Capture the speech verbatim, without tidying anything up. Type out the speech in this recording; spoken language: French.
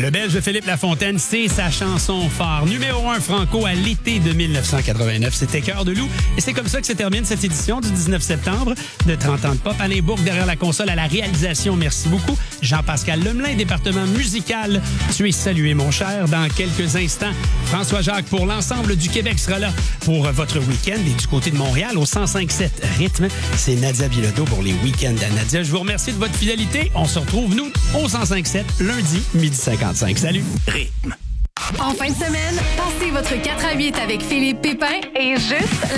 Le Belge Philippe Lafontaine, c'est sa chanson phare. Numéro un franco à l'été de dix-neuf cent quatre-vingt-neuf. C'était Cœur de loup. Et c'est comme ça que se termine cette édition du dix-neuf septembre de trente ans de pop. Alain Bourque derrière la console à la réalisation. Merci beaucoup. Jean-Pascal Lemelin, département musical. Tu es salué, mon cher. Dans quelques instants, François Jacques pour l'ensemble du Québec sera là pour votre week-end. Et du côté de Montréal, au cent cinq sept Rythme, c'est Nadia Bilodeau pour les week-ends à Nadia. Je vous remercie de votre fidélité. On se retrouve, nous, au cent cinq sept, lundi, midi cinquante-cinq. Salut! Rythme. En fin de semaine, passez votre quatre à huit avec Philippe Pépin et juste